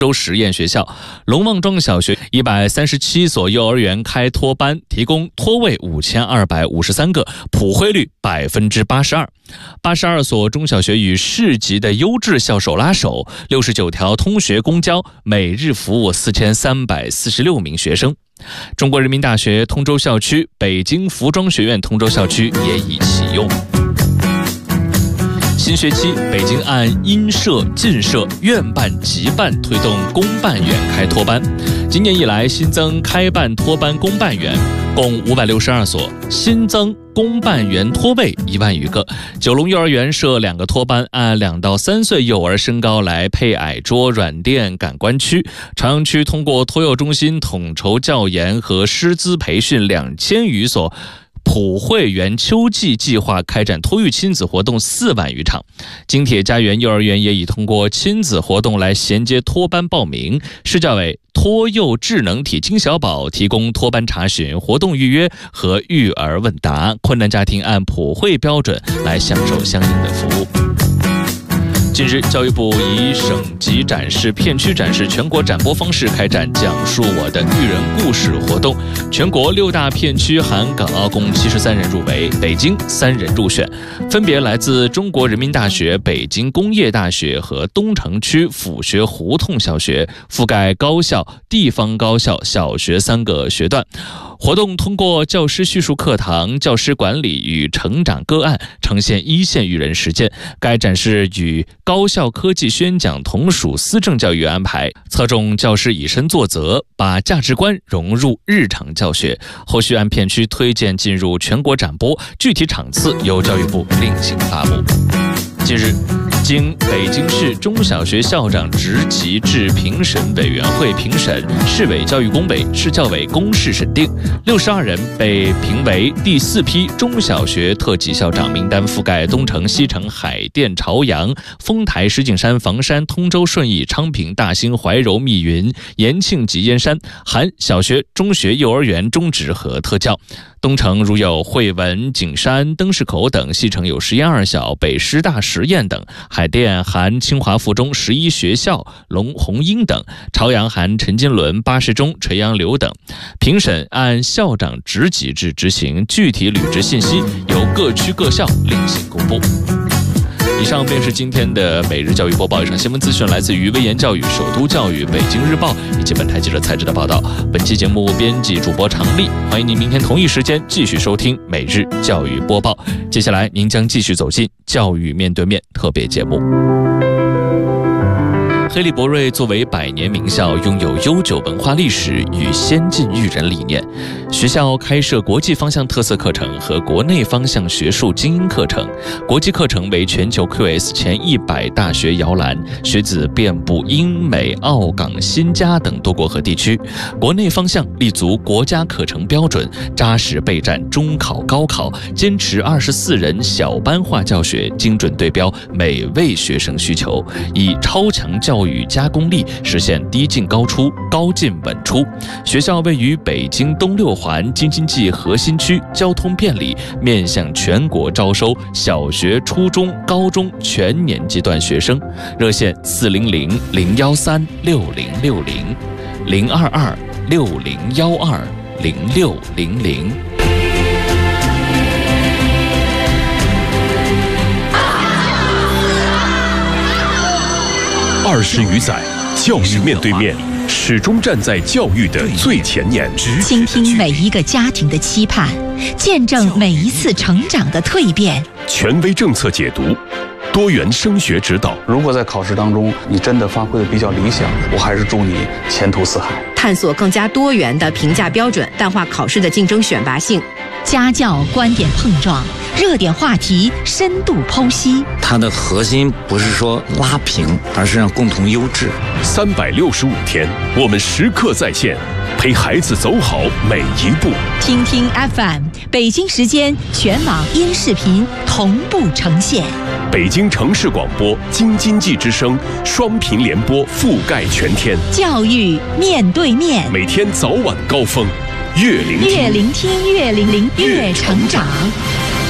州实验学校，龙旺庄小学137所幼儿园开托班，提供托位5253个，普惠率82%。82所中小学与市级的优质校手拉手，69条通学公交每日服务4346名学生。中国人民大学通州校区、北京服装学院通州校区也已启用。新学期，北京按因社、进社、院办、集办推动公办园开托班。今年以来，新增开办托班公办园共562所，新增公办园托位1万余个。九龙幼儿园设2个托班，按2到3岁幼儿身高来配矮桌、软垫、感官区。朝阳区通过托幼中心统筹教研和师资培训2000余所。普惠园秋季计划开展托育亲子活动4万余场。金铁家园幼儿园也已通过亲子活动来衔接托班报名。市教委托幼智能体金小宝提供托班查询、活动预约和育儿问答，困难家庭按普惠标准来享受相应的服务。近日，教育部以省级展示、片区展示全国展播方式开展讲述我的育人故事活动，全国6大片区含港澳共73人入围，北京3人入选，分别来自中国人民大学、北京工业大学和东城区府学胡同小学，覆盖高校、地方高校、小学3个学段。活动通过教师叙述课堂、教师管理与成长个案，呈现一线育人实践。该展示与高校科技宣讲同属思政教育安排，侧重教师以身作则，把价值观融入日常教学。后续按片区推荐进入全国展播，具体场次由教育部另行发布。近日，经北京市中小学校长职级制评审委员会评审，市委教育工委、市教委公示审定，62人被评为第4批中小学特级校长，名单覆盖东城、西城、海淀、朝阳、丰台、石景山、房山、通州、顺义、昌平、大兴、怀柔、密云、延庆及燕山，含小学、中学、幼儿园、中职和特教。东城如有惠文、景山、灯市口等，西城有实验二小、北师大实验等，海淀含清华附中、11学校、龙红鹰等，朝阳含陈金伦、八十中、垂杨柳等。评审按校长职级制执行，具体履职信息由各区各校另行公布。以上便是今天的每日教育播报。以上新闻资讯来自于微言教育、首都教育、北京日报以及本台记者蔡志的报道。本期节目编辑主播常丽，欢迎您明天同一时间继续收听每日教育播报。接下来您将继续走进教育面对面特别节目。黑利博瑞作为100年名校，拥有悠久文化历史与先进育人理念。学校开设国际方向特色课程和国内方向学术精英课程，国际课程为全球 QS 前100大学摇篮，学子遍布英美澳港新加等多国和地区。国内方向立足国家课程标准，扎实备战中考高考，坚持24人小班化教学，精准对标每位学生需求，以超强教育加功力实现低进高出、高进稳出。学校位于北京东6环京津冀核心区，交通便利，面向全国招收小学、初中、高中全年级段学生。热线400-013-6060，022-6012-0600。 20余载，教育面对面，始终站在教育的最前沿， 倾听每一个家庭的期盼，见证每一次成长的蜕变。 权威政策解读，多元升学指导。 如果在考试当中你真的发挥的比较理想，我还是祝你前途似海。 探索更加多元的评价标准，淡化考试的竞争选拔性。 家教观点碰撞，热点话题深度剖析。 它的核心不是说拉平，而是让共同优质。 365天，我们时刻在线，陪孩子走好每一步。 听听 FM， 北京时间全网音视频同步呈现。 北京城市广播、京津冀之声双频联播覆盖全天。 教育面对面， 每天早晚高峰，越聆听越成长。